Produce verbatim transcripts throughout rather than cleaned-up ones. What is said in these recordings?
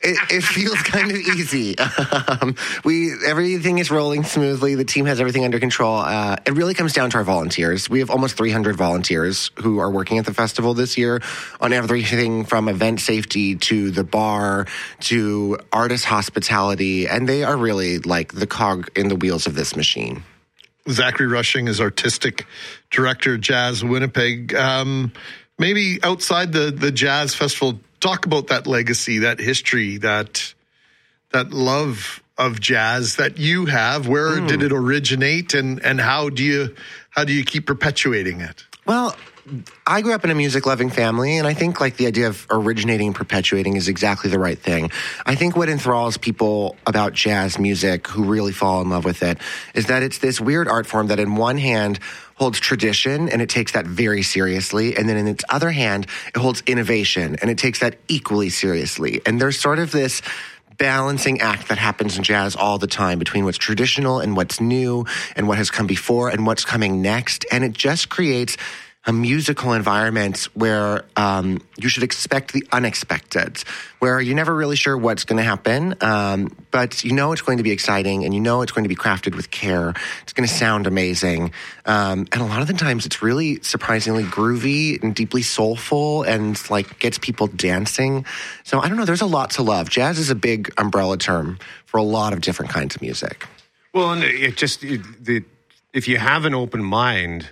it, it feels kind of easy. Um, we everything is rolling smoothly. The team has everything under control. Uh, it really comes down to our volunteers. We have almost three hundred volunteers who are working at the festival this year on everything from event safety to the bar to artist hospitality, and they are really like the cog in the wheels of this machine. Zachary Rushing is artistic director, Jazz Winnipeg. Um, maybe outside the, the Jazz Festival, talk about that legacy, that history, that that love of jazz that you have. Where mm. did it originate, and, and how do you how do you keep perpetuating it? Well, I grew up in a music-loving family, and I think like the idea of originating and perpetuating is exactly the right thing. I think what enthralls people about jazz music who really fall in love with it is that it's this weird art form that in one hand holds tradition, and it takes that very seriously, and then in its other hand, it holds innovation, and it takes that equally seriously. And there's sort of this balancing act that happens in jazz all the time between what's traditional and what's new and what has come before and what's coming next, and it just creates a musical environment where um, you should expect the unexpected, where you're never really sure what's going to happen, um, but you know it's going to be exciting, and you know it's going to be crafted with care. It's going to sound amazing. Um, and a lot of the times it's really surprisingly groovy and deeply soulful and like gets people dancing. So I don't know, there's a lot to love. Jazz is a big umbrella term for a lot of different kinds of music. Well, and it just, it, the, if you have an open mind,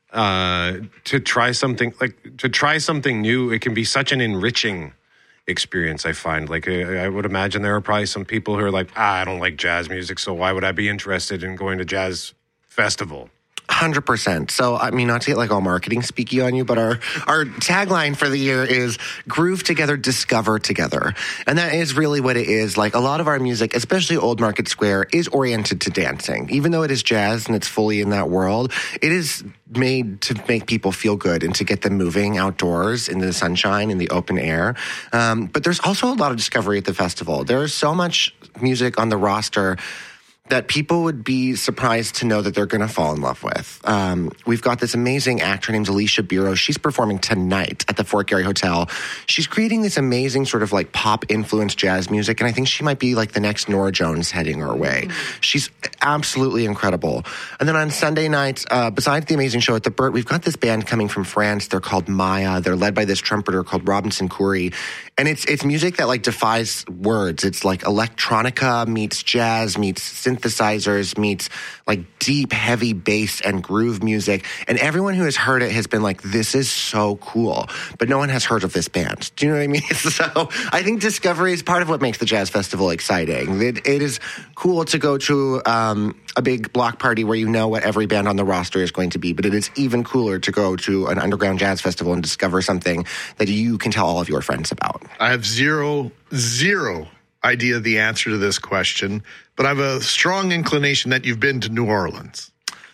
Uh, to try something like to try something new, it can be such an enriching experience. I find, like, I, I would imagine there are probably some people who are like, ah, I don't like jazz music, so why would I be interested in going to jazz festival? one hundred percent. So, I mean, not to get like all marketing speaky on you, but our, our tagline for the year is groove together, discover together. And that is really what it is. Like a lot of our music, especially Old Market Square, is oriented to dancing. Even though it is jazz and it's fully in that world, it is made to make people feel good and to get them moving outdoors in the sunshine, in the open air. Um, but there's also a lot of discovery at the festival. There is so much music on the roster that people would be surprised to know that they're going to fall in love with. Um, we've got this amazing actor named Alicia Biro. She's performing tonight at the Fort Garry Hotel. She's creating this amazing sort of like pop-influenced jazz music, and I think she might be like the next Norah Jones heading our way. She's absolutely incredible. And then on Sunday night, uh, besides the amazing show at the Burt, we've got this band coming from France. They're called Maya. They're led by this trumpeter called Robinson Coury. And it's it's music that like defies words. It's like electronica meets jazz meets synthesizers meets like deep, heavy bass and groove music. And everyone who has heard it has been like, this is so cool. But no one has heard of this band. Do you know what I mean? So I think discovery is part of what makes the Jazz Festival exciting. It, it is cool to go to um, a big block party where you know what every band on the roster is going to be. But it is even cooler to go to an underground jazz festival and discover something that you can tell all of your friends about. I have zero, zero idea the answer to this question, but I have a strong inclination that you've been to New Orleans.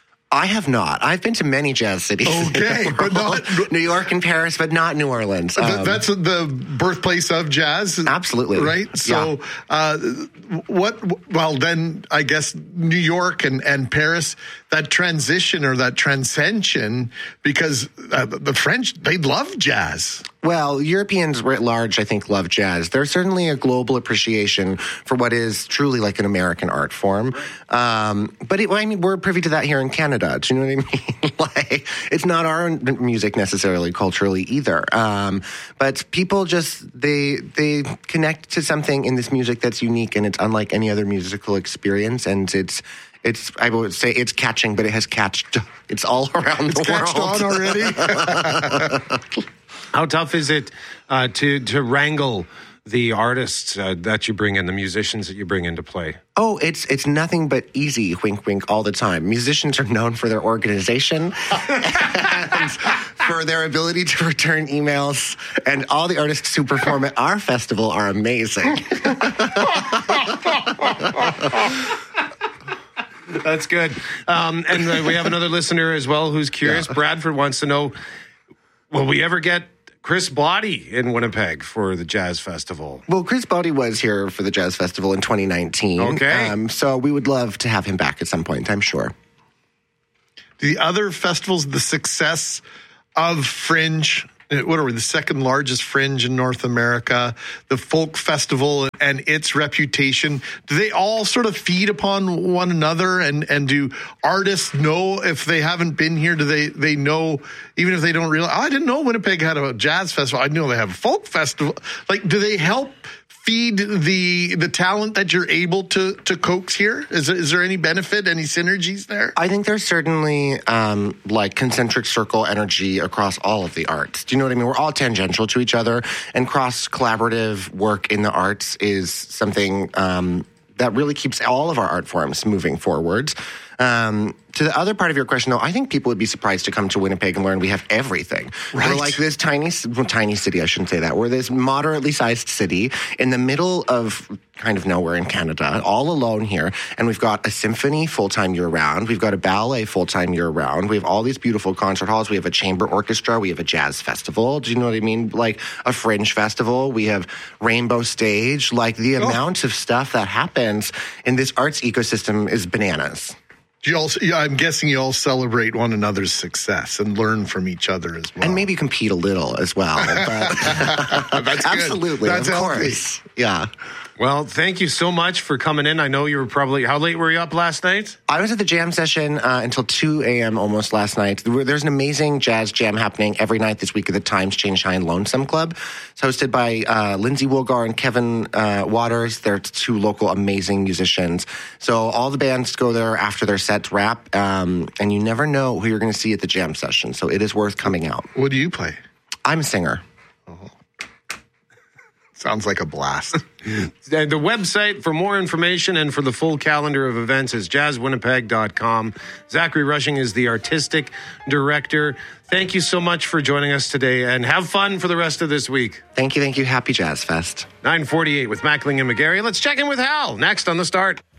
I have not. I've been to many jazz cities. Okay, but not New York and Paris, but not New Orleans. Um, That's the birthplace of jazz? Absolutely. Right? So, yeah. uh, what, well, then I guess New York and, and Paris, that transition or that transcension, because uh, the French, they love jazz. Well, Europeans writ large, I think, love jazz. There's certainly a global appreciation for what is truly like an American art form. Um, but it, I mean, we're privy to that here in Canada. Do you know what I mean? Like, it's not our music necessarily culturally either. Um, but people just, they they connect to something in this music that's unique and it's unlike any other musical experience. And it's, It's, I would say it's catching, but it has catched. It's all around it's the world. It's catched on already. How tough is it uh, to to wrangle the artists uh, that you bring in, the musicians that you bring into play? Oh, it's it's nothing but easy, wink, wink, all the time. Musicians are known for their organization and for their ability to return emails, and all the artists who perform at our festival are amazing. That's good. Um, and uh, we have another listener as well who's curious. Yeah. Bradford wants to know, will we ever get Chris Botti in Winnipeg for the Jazz Festival? Well, Chris Botti was here for the Jazz Festival in twenty nineteen. Okay. Um, so we would love to have him back at some point, I'm sure. The other festivals, the success of Fringe what are we, the second largest fringe in North America, the folk festival and its reputation, do they all sort of feed upon one another? And, and do artists know if they haven't been here, do they, they know, even if they don't realize, oh, I didn't know Winnipeg had a jazz festival. I didn't know they have a folk festival. Like, do they help feed the the talent that you're able to to coax here? Is, is there any benefit, any synergies there? I think there's certainly um, like concentric circle energy across all of the arts. Do you know what I mean? We're all tangential to each other, and cross collaborative work in the arts is something um, that really keeps all of our art forms moving forwards. Um, to the other part of your question, though, I think people would be surprised to come to Winnipeg and learn we have everything. Right. We're like this tiny, well, tiny city, I shouldn't say that. We're this moderately sized city in the middle of kind of nowhere in Canada, all alone here. And we've got a symphony full-time year-round. We've got a ballet full-time year-round. We have all these beautiful concert halls. We have a chamber orchestra. We have a jazz festival. Do you know what I mean? Like a fringe festival. We have Rainbow Stage. Like the oh. amount of stuff that happens in this arts ecosystem is bananas. Do you also, yeah, I'm guessing you all celebrate one another's success and learn from each other as well. And maybe compete a little as well. But That's absolutely, That's of healthy. course. Yeah. Well, thank you so much for coming in. I know you were probably, how late were you up last night? I was at the jam session uh, until two a.m. almost last night. There's an amazing jazz jam happening every night this week at the Times Change High and Lonesome Club. It's hosted by uh, Lindsay Woolgar and Kevin uh, Waters. They're two local amazing musicians. So all the bands go there after their sets wrap, um, and you never know who you're going to see at the jam session. So it is worth coming out. What do you play? I'm a singer. Sounds like a blast. The website for more information and for the full calendar of events is jazz winnipeg dot com. Zachary Rushing is the artistic director. Thank you so much for joining us today, and have fun for the rest of this week. Thank you, thank you. Happy Jazz Fest. nine forty-eight with Mackling and McGarry. Let's check in with Hal next on The Start.